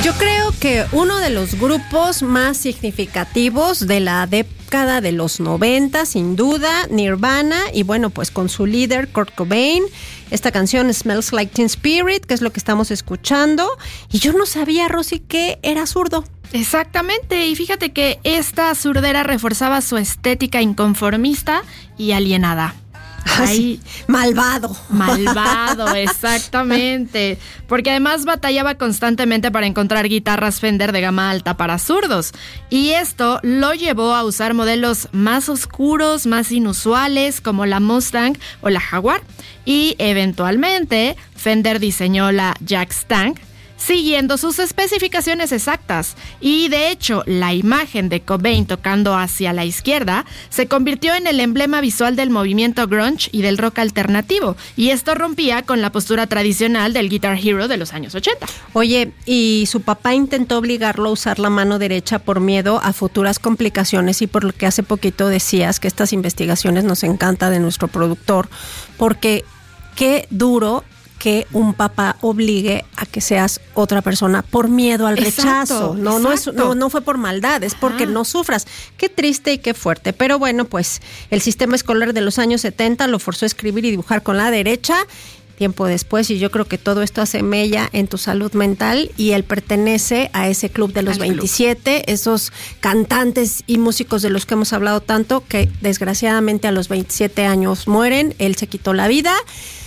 Yo creo que uno de los grupos más significativos de la década de los 90, sin duda, Nirvana, y bueno, pues con su líder Kurt Cobain. Esta canción Smells Like Teen Spirit, que es lo que estamos escuchando. Y yo no sabía, Rosy, que era zurdo. Exactamente, y fíjate que esta zurdera reforzaba su estética inconformista y alienada. Ay, malvado. Malvado, exactamente. Porque además batallaba constantemente para encontrar guitarras Fender de gama alta para zurdos. Y esto lo llevó a usar modelos más oscuros, más inusuales, como la Mustang o la Jaguar. Y eventualmente Fender diseñó la Jag Stang, siguiendo sus especificaciones exactas. Y de hecho, la imagen de Cobain tocando hacia la izquierda se convirtió en el emblema visual del movimiento grunge y del rock alternativo. Y esto rompía con la postura tradicional del Guitar Hero de los años 80. Oye, y su papá intentó obligarlo a usar la mano derecha por miedo a futuras complicaciones, y por lo que hace poquito decías que estas investigaciones nos encanta de nuestro productor, porque qué duro que un papá obligue a que seas otra persona por miedo al rechazo. No fue por maldad, es porque no sufras. Qué triste y qué fuerte. Pero bueno, pues el sistema escolar de los años 70 lo forzó a escribir y dibujar con la derecha tiempo después, y yo creo que todo esto hace mella en tu salud mental, y él pertenece a ese club de los 27, esos cantantes y músicos de los que hemos hablado tanto, que desgraciadamente a los 27 años mueren. Él se quitó la vida.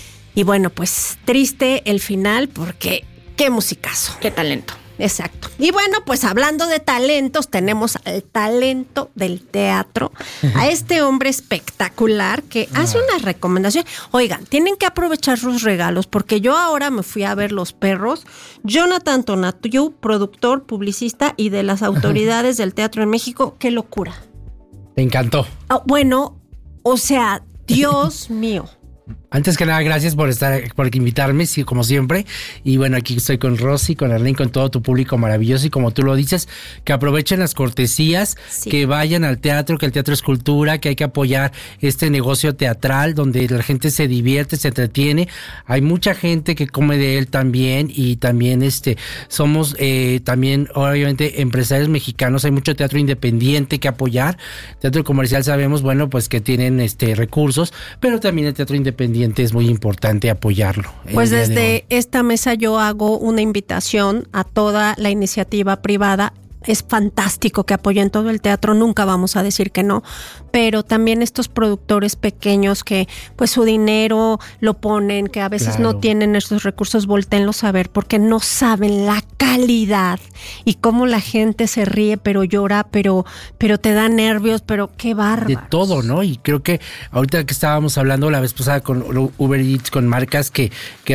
Y bueno, pues triste el final, porque qué musicazo. Qué talento. Exacto. Y bueno, pues hablando de talentos, tenemos al talento del teatro, a este hombre espectacular que hace una recomendación. Oigan, tienen que aprovechar sus regalos, porque yo ahora me fui a ver Los Perros. Jonathan Tonatiuh, productor, publicista y de las autoridades del teatro en México. ¡Qué locura! Te encantó. Bueno, o sea, Dios mío. Antes que nada, gracias por invitarme, sí, como siempre. Y bueno, aquí estoy con Rosy, con Arlene, con todo tu público maravilloso. Y como tú lo dices, que aprovechen las cortesías, que vayan al teatro, que el teatro es cultura, que hay que apoyar este negocio teatral donde la gente se divierte, se entretiene. Hay mucha gente que come de él también, y también somos también, obviamente, empresarios mexicanos. Hay mucho teatro independiente que apoyar. Teatro comercial sabemos, bueno, pues que tienen recursos, pero también el teatro independiente es muy importante apoyarlo. Pues desde esta mesa yo hago una invitación a toda la iniciativa privada. Es fantástico que apoyen todo el teatro, nunca vamos a decir que no, pero también estos productores pequeños que pues su dinero lo ponen, que a veces no tienen estos recursos, voltéenlos a ver, porque no saben la calidad y cómo la gente se ríe, pero llora, pero te da nervios, pero qué bárbaro. De todo, ¿no? Y creo que ahorita que estábamos hablando la vez pasada con Uber Eats, con marcas que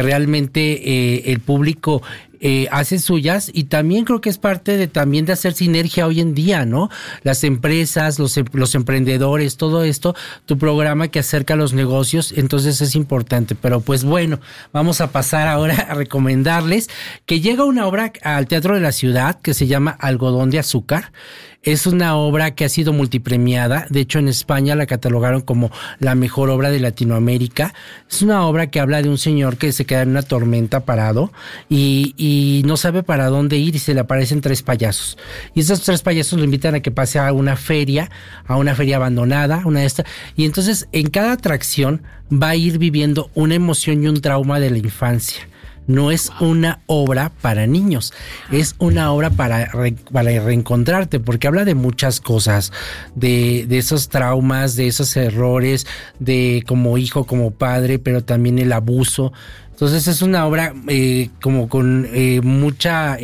realmente el público hace suyas, y también creo que es parte de hacer sinergia hoy en día, ¿no? Las empresas, los emprendedores, todo esto, tu programa que acerca a los negocios, entonces es importante. Pero pues bueno, vamos a pasar ahora a recomendarles que llega una obra al Teatro de la Ciudad que se llama Algodón de Azúcar. Es una obra que ha sido multipremiada. De hecho, en España la catalogaron como la mejor obra de Latinoamérica. Es una obra que habla de un señor que se queda en una tormenta parado y no sabe para dónde ir, y se le aparecen 3 payasos. Y esos 3 payasos lo invitan a que pase a una feria abandonada, una de estas. Y entonces, en cada atracción va a ir viviendo una emoción y un trauma de la infancia. No es una obra para niños, es una obra para reencontrarte, porque habla de muchas cosas, de esos traumas, de esos errores, de como hijo, como padre, pero también el abuso. Entonces es una obra como con mucha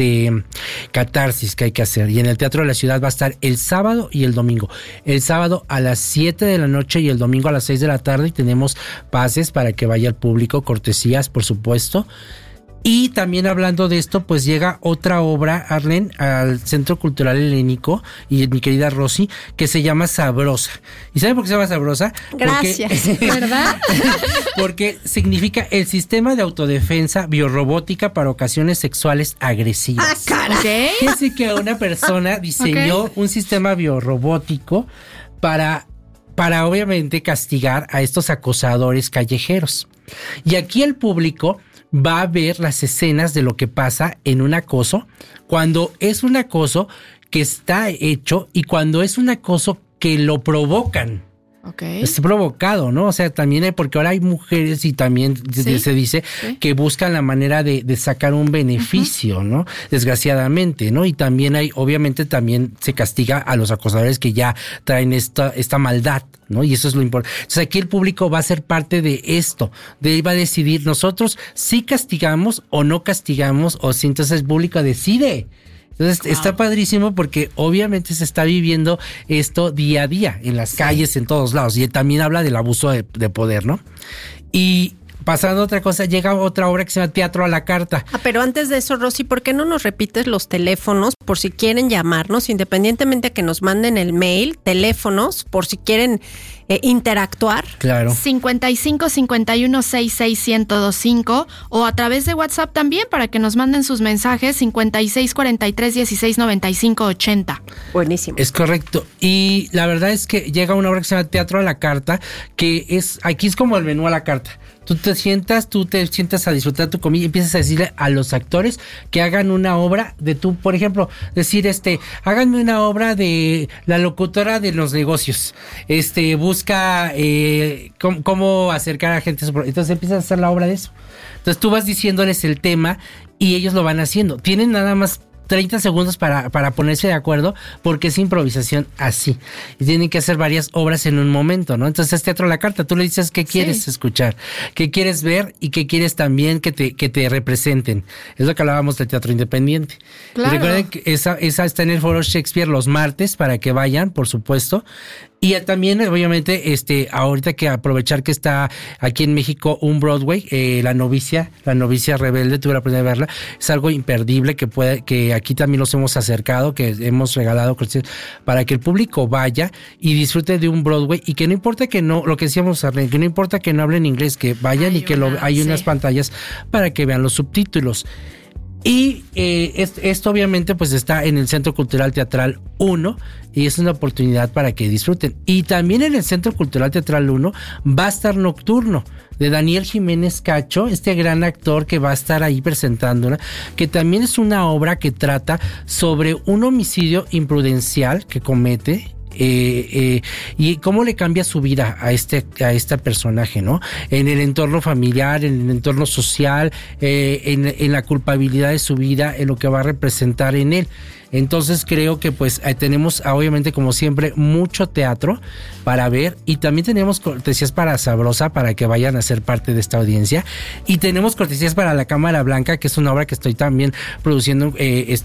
catarsis que hay que hacer. Y en el Teatro de la Ciudad va a estar el sábado y el domingo. El sábado a las 7 de la noche y el domingo a las 6 de la tarde. Y tenemos pases para que vaya el público, cortesías, por supuesto. Y también hablando de esto, pues llega otra obra, Arlene, al Centro Cultural Helénico, y mi querida Rosy, que se llama Sabrosa. ¿Y sabe por qué se llama Sabrosa? Gracias. ¿Verdad? Porque significa el sistema de autodefensa biorrobótica para ocasiones sexuales agresivas. ¡Ah, caray! Es decir, que una persona diseñó un sistema biorrobótico para obviamente castigar a estos acosadores callejeros. Y aquí el público va a ver las escenas de lo que pasa en un acoso, cuando es un acoso que está hecho y cuando es un acoso que lo provocan. Okay. Es provocado, ¿no? O sea, también porque ahora hay mujeres y también se dice que buscan la manera de sacar un beneficio, ¿no? Desgraciadamente, ¿no? Y también obviamente también se castiga a los acosadores que ya traen esta maldad, ¿no? Y eso es lo importante. Entonces aquí el público va a ser parte de esto, va a decidir nosotros si castigamos o no castigamos, o si entonces el público decide. Entonces está padrísimo porque obviamente se está viviendo esto día a día, en las calles, en todos lados. Y también habla del abuso de poder, ¿no? Y pasando a otra cosa, llega otra obra que se llama Teatro a la Carta. Pero antes de eso, Rosy, ¿por qué no nos repites los teléfonos por si quieren llamarnos, independientemente de que nos manden el mail, teléfonos, por si quieren interactuar? Claro. 55 51 66 1025 o a través de WhatsApp también para que nos manden sus mensajes 56 43 16 95 80. Buenísimo. Es correcto. Y la verdad es que llega una obra que se llama Teatro a la Carta, que aquí es como el menú a la carta. Tú te sientas a disfrutar tu comida y empiezas a decirle a los actores que hagan una obra de tú, por ejemplo, decir háganme una obra de la locutora de los negocios. Busca cómo acercar a gente. Entonces empiezas a hacer la obra de eso. Entonces tú vas diciéndoles el tema y ellos lo van haciendo. Tienen nada más 30 segundos para ponerse de acuerdo, porque es improvisación así. Y tienen que hacer varias obras en un momento, ¿no? Entonces es Teatro a la Carta. Tú le dices qué quieres escuchar, qué quieres ver y qué quieres también que te representen. Es lo que hablábamos del teatro independiente. Claro. Y recuerden que esa está en el Foro Shakespeare los martes para que vayan, por supuesto. Y también, obviamente, ahorita que aprovechar que está aquí en México un Broadway, La novicia rebelde, tuve la oportunidad de verla, es algo imperdible que aquí también los hemos acercado, que hemos regalado para que el público vaya y disfrute de un Broadway, y que no importa que no, lo que decíamos, Arlene, que no importa que no hablen inglés, que vayan hay unas pantallas para que vean los subtítulos. Y esto obviamente pues está en el Centro Cultural Teatral 1 y es una oportunidad para que disfruten. Y también en el Centro Cultural Teatral 1 va a estar Nocturno, de Daniel Jiménez Cacho, este gran actor que va a estar ahí presentándola, que también es una obra que trata sobre un homicidio imprudencial que comete y cómo le cambia su vida a este personaje, ¿no? En el entorno familiar, en el entorno social, en la culpabilidad de su vida, en lo que va a representar en él. Entonces creo que pues tenemos obviamente como siempre mucho teatro para ver, y también tenemos cortesías para Sabrosa para que vayan a ser parte de esta audiencia, y tenemos cortesías para La Cámara Blanca, que es una obra que estoy también produciendo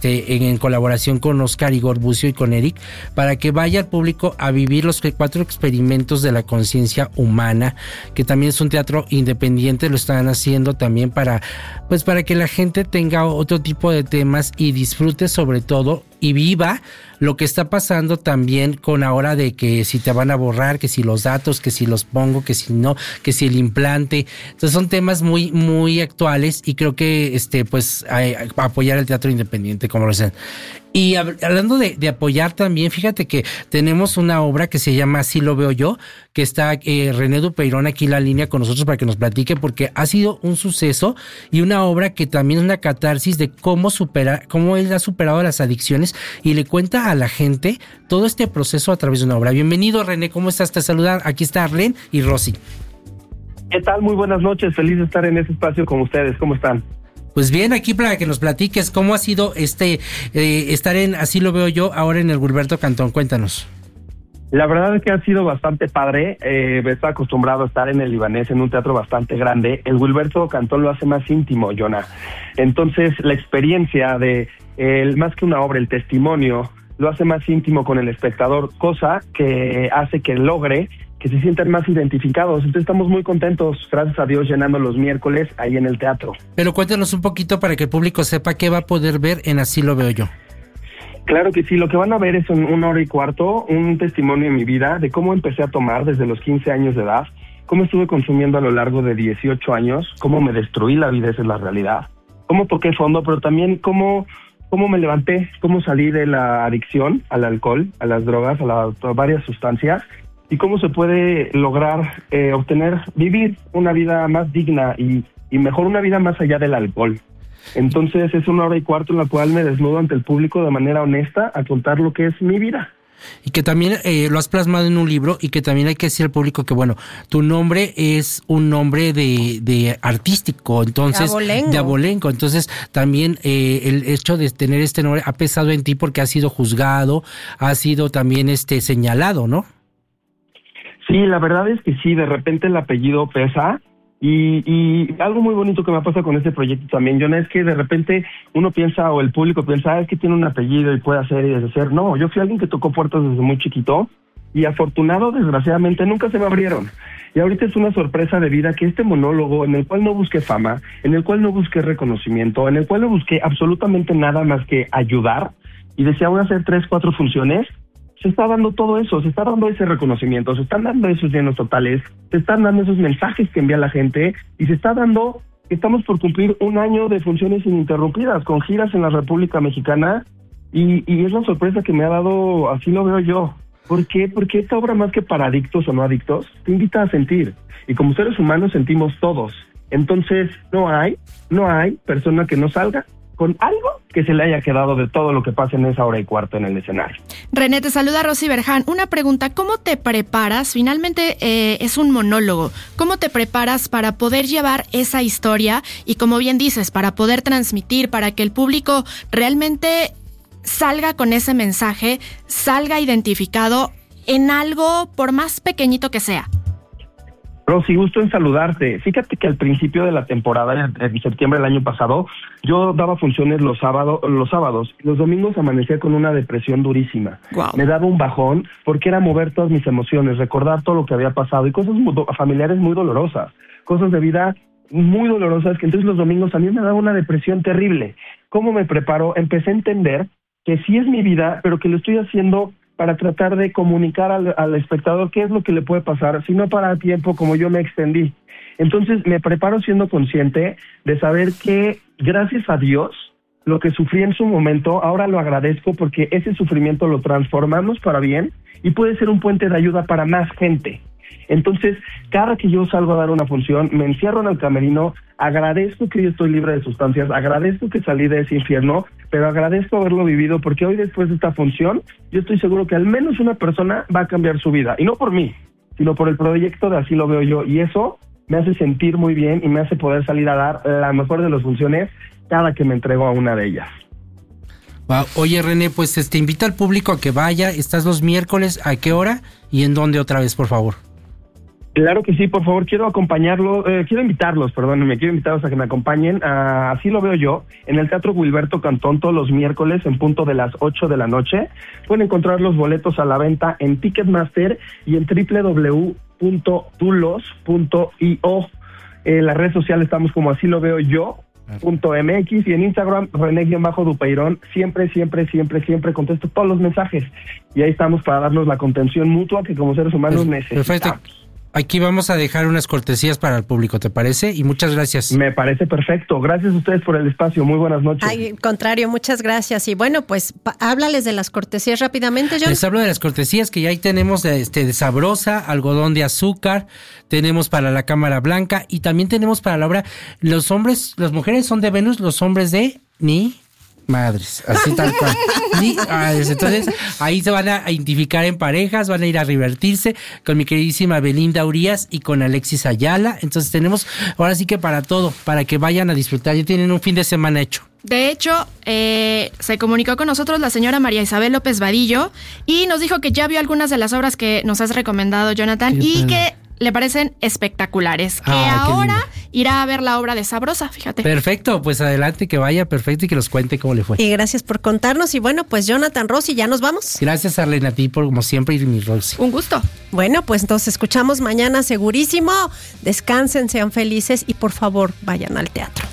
en colaboración con Oscar Igor Bucio y con Eric, para que vaya el público a vivir los 4 experimentos de la conciencia humana, que también es un teatro independiente, lo están haciendo también para que la gente tenga otro tipo de temas y disfrute sobre todo y viva lo que está pasando también con ahora de que si te van a borrar, que si los datos, que si los pongo, que si no, que si el implante. Entonces son temas muy, muy actuales, y creo que apoyar el teatro independiente, como lo dicen. Y hablando de apoyar también, fíjate que tenemos una obra que se llama Así lo veo yo, que está René Dupeirón aquí en la línea con nosotros para que nos platique, porque ha sido un suceso y una obra que también es una catarsis de cómo él ha superado las adicciones y le cuenta a la gente todo este proceso a través de una obra. Bienvenido, René, ¿cómo estás? Te saludan, aquí está Arlene y Rosy. ¿Qué tal? Muy buenas noches, feliz de estar en este espacio con ustedes, ¿cómo están? Pues bien, aquí para que nos platiques cómo ha sido estar en Así lo veo yo ahora en el Gilberto Cantón. Cuéntanos. La verdad es que ha sido bastante padre. Estoy acostumbrado a estar en el Libanés, en un teatro bastante grande. El Gilberto Cantón lo hace más íntimo, Jonah. Entonces, la experiencia de más que una obra, el testimonio, lo hace más íntimo con el espectador, cosa que hace que logre que se sientan más identificados. Entonces estamos muy contentos, gracias a Dios, llenando los miércoles ahí en el teatro. Pero cuéntanos un poquito para que el público sepa qué va a poder ver en Así lo veo yo. Claro que sí, lo que van a ver es en 1 hora y cuarto, un testimonio en mi vida de cómo empecé a tomar desde los 15 años de edad, cómo estuve consumiendo a lo largo de 18 años, cómo me destruí la vida, esa es la realidad, cómo toqué fondo, pero también cómo me levanté, cómo salí de la adicción al alcohol, a las drogas, a varias sustancias, y cómo se puede lograr vivir una vida más digna y y mejor una vida más allá del alcohol. Entonces es 1 hora y cuarto en la cual me desnudo ante el público de manera honesta a contar lo que es mi vida. Y que también lo has plasmado en un libro y que también hay que decir al público que, bueno, tu nombre es un nombre de artístico, entonces de abolengo. Entonces también el hecho de tener este nombre ha pesado en ti porque ha sido juzgado, ha sido también señalado, ¿no? Sí, la verdad es que sí, de repente el apellido pesa. Y algo muy bonito que me ha pasado con este proyecto también, Jonah, es que de repente uno piensa, o el público piensa, es que tiene un apellido y puede hacer y deshacer. No, yo fui alguien que tocó puertas desde muy chiquito y afortunado, desgraciadamente, nunca se me abrieron. Y ahorita es una sorpresa de vida que este monólogo, en el cual no busqué fama, en el cual no busqué reconocimiento, en el cual no busqué absolutamente nada más que ayudar, y deseaba hacer 3, 4 funciones, se está dando todo eso, se está dando ese reconocimiento, se están dando esos llenos totales, se están dando esos mensajes que envía la gente, y se está dando que estamos por cumplir 1 año de funciones ininterrumpidas, con giras en la República Mexicana, y es la sorpresa que me ha dado, así lo veo yo. ¿Por qué? Porque esta obra, más que para adictos o no adictos, te invita a sentir, y como seres humanos sentimos todos. Entonces no hay persona que no salga con algo que se le haya quedado de todo lo que pasa en esa 1 hora y cuarto en el escenario. René, te saluda Rosy Berján. Una pregunta, ¿cómo te preparas? Finalmente es un monólogo. ¿Cómo te preparas para poder llevar esa historia y, como bien dices, para poder transmitir, para que el público realmente salga con ese mensaje, salga identificado en algo por más pequeñito que sea? Rosy, gusto en saludarte. Fíjate que al principio de la temporada, en septiembre del año pasado, yo daba funciones los sábados. Los domingos amanecía con una depresión durísima. Wow. Me daba un bajón porque era mover todas mis emociones, recordar todo lo que había pasado y cosas familiares muy dolorosas, cosas de vida muy dolorosas, que entonces los domingos a mí me daba una depresión terrible. ¿Cómo me preparo? Empecé a entender que sí es mi vida, pero que lo estoy haciendo para tratar de comunicar al espectador qué es lo que le puede pasar, si no para tiempo como yo me extendí. Entonces me preparo siendo consciente de saber que, gracias a Dios, lo que sufrí en su momento, ahora lo agradezco porque ese sufrimiento lo transformamos para bien y puede ser un puente de ayuda para más gente. Entonces, cada que yo salgo a dar una función, me encierro en el camerino, agradezco que yo estoy libre de sustancias, agradezco que salí de ese infierno, pero agradezco haberlo vivido porque hoy, después de esta función, yo estoy seguro que al menos una persona va a cambiar su vida. Y no por mí, sino por el proyecto de Así Lo Veo Yo. Y eso me hace sentir muy bien y me hace poder salir a dar la mejor de las funciones cada que me entrego a una de ellas. Wow. Oye, René, pues invita al público a que vaya. Estás los miércoles, ¿a qué hora? ¿Y en dónde otra vez, por favor? Claro que sí, por favor, quiero invitarlos a que me acompañen a Así Lo Veo Yo, en el Teatro Wilberto Cantón, todos los miércoles en punto de las 8 de la noche. Pueden encontrar los boletos a la venta en Ticketmaster y en www.dulos.io. En las redes sociales estamos como Así Lo Veo Yo .mx y en Instagram René-Dupeirón. Siempre contesto todos los mensajes y ahí estamos para darnos la contención mutua que como seres humanos necesitamos. Perfecto. Aquí vamos a dejar unas cortesías para el público, ¿te parece? Y muchas gracias. Me parece perfecto. Gracias a ustedes por el espacio. Muy buenas noches. Al contrario, muchas gracias. Y bueno, pues háblales de las cortesías rápidamente, John. Les hablo de las cortesías que ya ahí tenemos de Sabrosa, algodón de azúcar, tenemos para la Cámara Blanca y también tenemos para la obra Las mujeres son de Venus, los hombres de Ni Madres, así tal cual. Entonces, ahí se van a identificar en parejas, van a ir a divertirse con mi queridísima Belinda Urías y con Alexis Ayala. Entonces tenemos ahora sí que para todo, para que vayan a disfrutar. Ya tienen un fin de semana hecho. De hecho, se comunicó con nosotros la señora María Isabel López Vadillo y nos dijo que ya vio algunas de las obras que nos has recomendado, Jonathan, y que le parecen espectaculares. Que ahora irá a ver la obra de Sabrosa, fíjate. Perfecto, pues adelante, que vaya perfecto y que nos cuente cómo le fue. Y gracias por contarnos. Y bueno, pues Jonathan, Rosy, ya nos vamos. Gracias, Arlene, a ti por como siempre y mi Rosy. Un gusto. Bueno, pues nos escuchamos mañana segurísimo. Descansen, sean felices y por favor vayan al teatro.